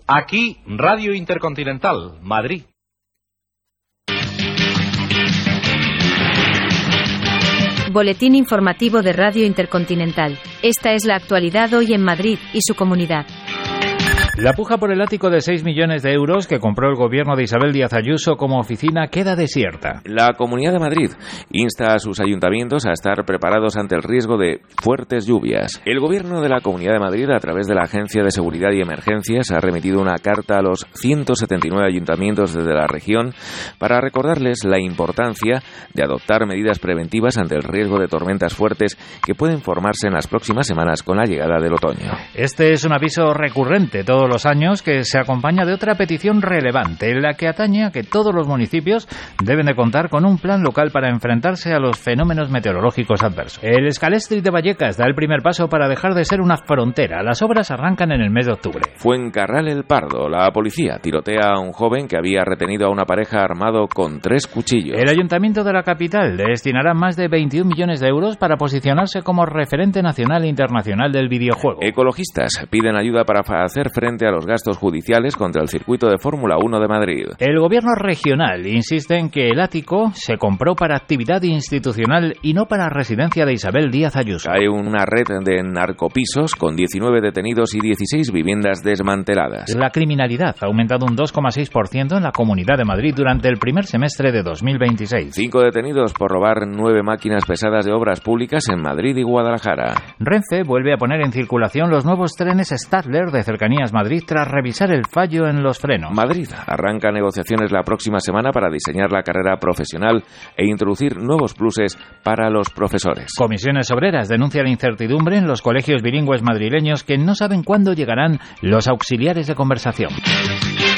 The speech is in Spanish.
Aquí, Radio Intercontinental, Madrid. Boletín informativo de Radio Intercontinental. Esta es la actualidad hoy en Madrid y su comunidad. La puja por el ático de 6 millones de euros que compró el gobierno de Isabel Díaz Ayuso como oficina queda desierta. La Comunidad de Madrid insta a sus ayuntamientos a estar preparados ante el riesgo de fuertes lluvias. El gobierno de la Comunidad de Madrid, a través de la Agencia de Seguridad y Emergencias, ha remitido una carta a los 179 ayuntamientos de la región para recordarles la importancia de adoptar medidas preventivas ante el riesgo de tormentas fuertes que pueden formarse en las próximas semanas con la llegada del otoño. Este es un aviso recurrente todos los años que se acompaña de otra petición relevante en la que atañe a que todos los municipios deben de contar con un plan local para enfrentarse a los fenómenos meteorológicos adversos. El Scalestri de Vallecas da el primer paso para dejar de ser una frontera. Las obras arrancan en el mes de octubre. Fuencarral El Pardo. La policía tirotea a un joven que había retenido a una pareja armado con 3 cuchillos. El ayuntamiento de la capital destinará más de 21 millones de euros para posicionarse como referente nacional e internacional del videojuego. Ecologistas piden ayuda para hacer frente a los gastos judiciales contra el circuito de Fórmula 1 de Madrid. El gobierno regional insiste en que el ático se compró para actividad institucional y no para residencia de Isabel Díaz Ayuso. Hay una red de narcopisos con 19 detenidos y 16 viviendas desmanteladas. La criminalidad ha aumentado un 2,6% en la Comunidad de Madrid durante el primer semestre de 2026. 5 detenidos por robar 9 máquinas pesadas de obras públicas en Madrid y Guadalajara. Renfe vuelve a poner en circulación los nuevos trenes Stadler de Cercanías Madrid tras revisar el fallo en los frenos. Madrid arranca negociaciones la próxima semana para diseñar la carrera profesional e introducir nuevos pluses para los profesores. Comisiones Obreras denuncian incertidumbre en los colegios bilingües madrileños que no saben cuándo llegarán los auxiliares de conversación.